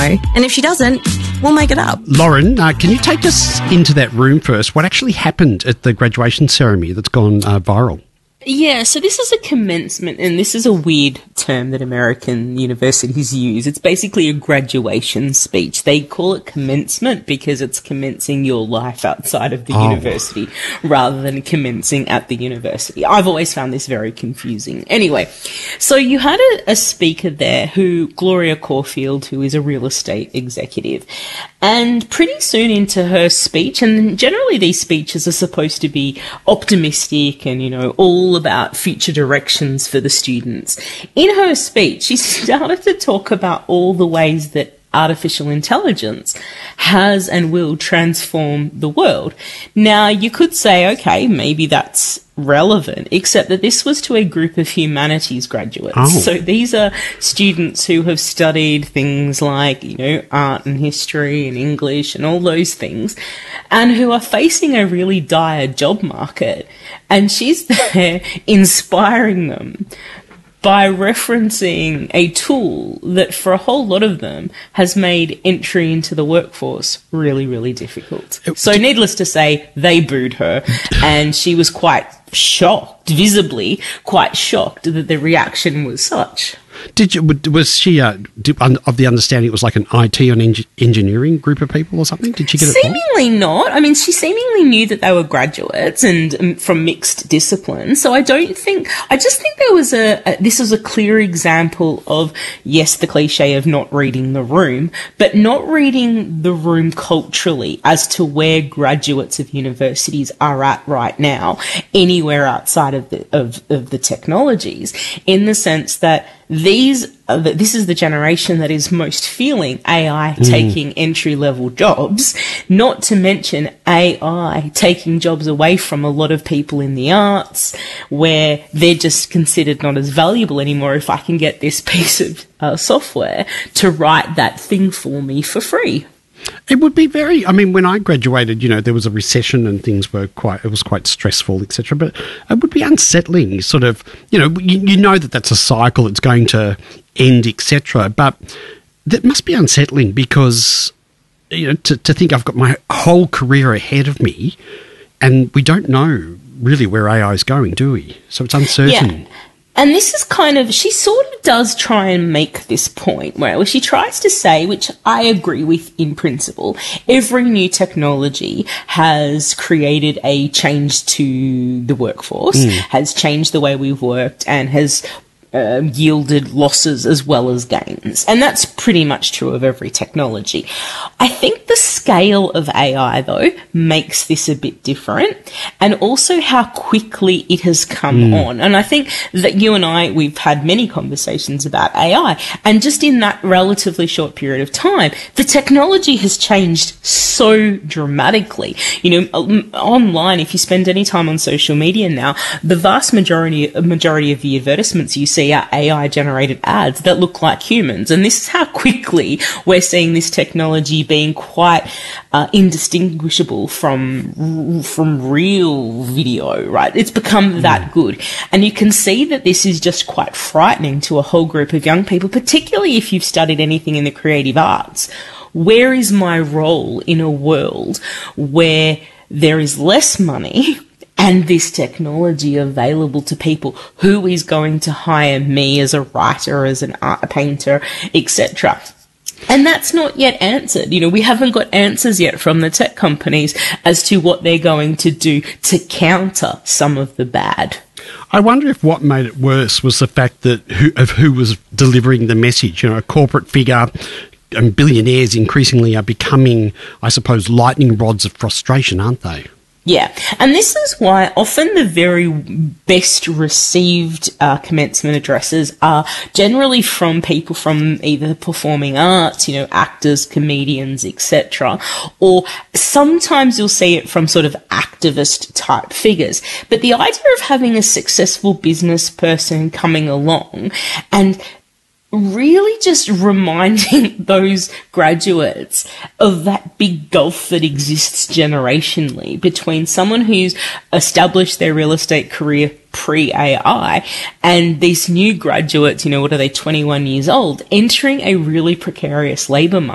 know. And if she doesn't, we'll make it up. Lauren, can you take us into that room first? What actually happened at the graduation ceremony that's gone viral? Yeah, so this is a commencement, and this is a weird term that American universities use. It's basically a graduation speech. They call it commencement because it's commencing your life outside of the university rather than commencing at the university. I've always found this very confusing. Anyway, so you had a speaker there Gloria Caulfield, who is a real estate executive. And pretty soon into her speech, and generally these speeches are supposed to be optimistic and, all about future directions for the students. In her speech, she started to talk about all the ways that artificial intelligence has and will transform the world. Now, you could say, okay, maybe that's relevant, except that this was to a group of humanities graduates. So these are students who have studied things like, art and history and English and all those things, and who are facing a really dire job market. And she's there inspiring them by referencing a tool that for a whole lot of them has made entry into the workforce really, really difficult. So needless to say, they booed her, and she was quite shocked, visibly quite shocked that the reaction was such. Was she of the understanding it was like an IT and engineering group of people or something? Did she get it wrong? Seemingly not. I mean, she seemingly knew that they were graduates and from mixed disciplines. So I just think there was this was a clear example of, yes, the cliche of not reading the room, but not reading the room culturally as to where graduates of universities are at right now, anywhere outside of the technologies, in the sense that this is the generation that is most feeling AI taking entry-level jobs, not to mention AI taking jobs away from a lot of people in the arts, where they're just considered not as valuable anymore if I can get this piece of software to write that thing for me for free. It would be when I graduated, there was a recession and things were it was quite stressful, etc. But it would be unsettling, sort of, you know that that's a cycle, it's going to end, etc. But that must be unsettling because, to think I've got my whole career ahead of me and we don't know really where AI is going, do we? So it's uncertain. Yeah. And this is she sort of does try and make this point where she tries to say, which I agree with in principle, every new technology has created a change to the workforce, has changed the way we've worked, and has yielded losses as well as gains. And that's pretty much true of every technology. I think the scale of AI, though, makes this a bit different, and also how quickly it has come on. And I think that you and we've had many conversations about AI, and just in that relatively short period of time, the technology has changed so dramatically. Online, if you spend any time on social media now, the vast majority of the advertisements you see are AI-generated ads that look like humans. And this is how quickly we're seeing this technology being quite indistinguishable from real video, right? It's become that good. And you can see that this is just quite frightening to a whole group of young people, particularly if you've studied anything in the creative arts. Where is my role in a world where there is less money and this technology available to people? Who is going to hire me as a writer, as an art painter, etc.? And that's not yet answered. We haven't got answers yet from the tech companies as to what they're going to do to counter some of the bad. I wonder if what made it worse was the fact that who was delivering the message. A corporate figure, and billionaires increasingly are becoming, I suppose, lightning rods of frustration, aren't they? Yeah, and this is why often the very best received commencement addresses are generally from people from either performing arts, actors, comedians, etc., or sometimes you'll see it from sort of activist type figures. But the idea of having a successful business person coming along and really just reminding those graduates of that big gulf that exists generationally between someone who's established their real estate career pre-AI and these new graduates, what are they, 21 years old, entering a really precarious labour